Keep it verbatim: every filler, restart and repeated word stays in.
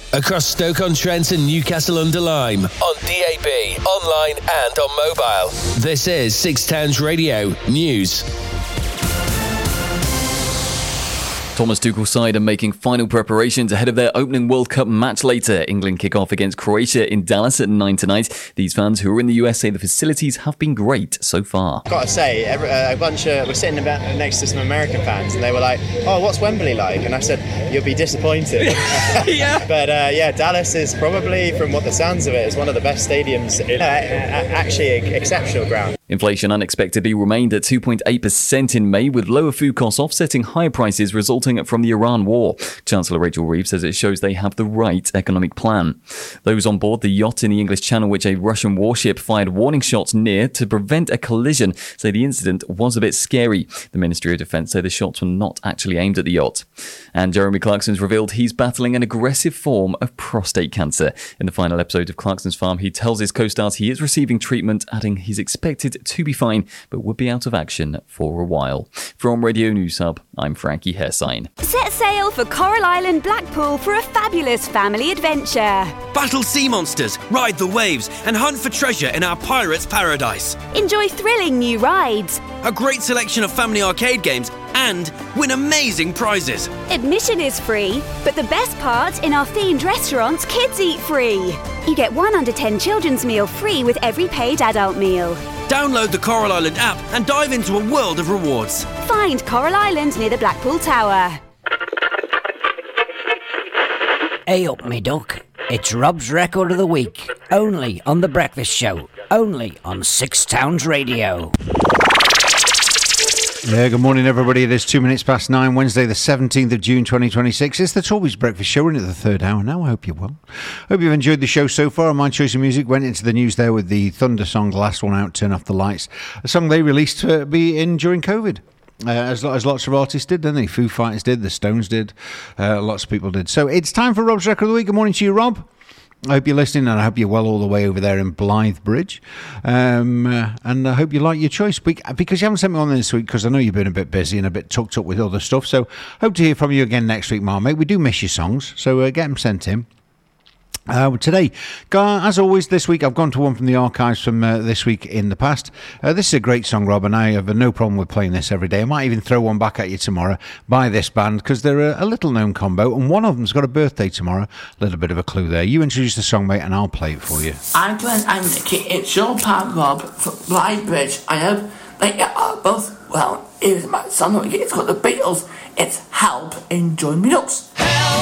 across Stoke-on-Trent and Newcastle-under-Lyme, on D A B, online and on mobile. This is Six Towns Radio News. Thomas Tuchel's side are making final preparations ahead of their opening World Cup match later. England kick off against Croatia in Dallas at nine tonight. These fans who are in the U S say the facilities have been great so far. Got to say, every, uh, a bunch of, we're sitting about next to some American fans and they were like, oh, what's Wembley like? And I said, you'll be disappointed. yeah. But uh, yeah, Dallas is probably, from what the sounds of it, is one of the best stadiums, in, uh, actually an exceptional ground. Inflation unexpectedly remained at two point eight percent in May, with lower food costs offsetting higher prices resulting from the Iran war. Chancellor Rachel Reeves says it shows they have the right economic plan. Those on board the yacht in the English Channel, which a Russian warship fired warning shots near to prevent a collision, say the incident was a bit scary. The Ministry of Defence say the shots were not actually aimed at the yacht. And Jeremy Clarkson's revealed he's battling an aggressive form of prostate cancer. In the final episode of Clarkson's Farm, he tells his co-stars he is receiving treatment, adding he's expected to be fine, but would be out of action for a while. From Radio News Hub, I'm Frankie Hersign. Set sail for Coral Island, Blackpool for a fabulous family adventure. Battle sea monsters, ride the waves, and hunt for treasure in our pirate's paradise. Enjoy thrilling new rides. A great selection of family arcade games and win amazing prizes. Admission is free, but the best part, in our themed restaurants, kids eat free. You get one under ten children's meal free with every paid adult meal. Download the Coral Island app and dive into a world of rewards. Find Coral Island near the Blackpool Tower. Hey up, me duck. It's Rob's Record of the Week. Only on The Breakfast Show. Only on Six Towns Radio. Yeah, good morning, everybody. It is two minutes past nine, Wednesday, the seventeenth of June, twenty twenty-six. It's the Toby's Breakfast Show. We're into the third hour now. I hope you're well. Hope you've enjoyed the show so far. My choice of music went into the news there with the Thunder song, the last one out, Turn Off the Lights. A song they released to be in during COVID. Uh, as, as lots of artists did, didn't they? Foo Fighters did, the Stones did, uh, lots of people did. So it's time for Rob's Record of the Week. Good morning to you, Rob. I hope you're listening, and I hope you're well all the way over there in Blythe Bridge. Um, uh, and I hope you like your choice, because you haven't sent me on this week, because I know you've been a bit busy and a bit tucked up with other stuff. So hope to hear from you again next week, Mark, mate. We do miss your songs, so uh, get them sent in. Uh, today, as always, this week I've gone to one from the archives from uh, this week in the past. Uh, this is a great song, Rob, and I have no problem with playing this every day. I might even throw one back at you tomorrow by this band, because they're a, a little-known combo, and one of them's got a birthday tomorrow. A little bit of a clue there. You introduce the song, mate, and I'll play it for you. I'm Glenn, I'm Nicky. It's your pal Rob from Blythe Bridge. I hope that you are both well. Here's my song. It's got the Beatles. It's Help. Enjoy me nuts.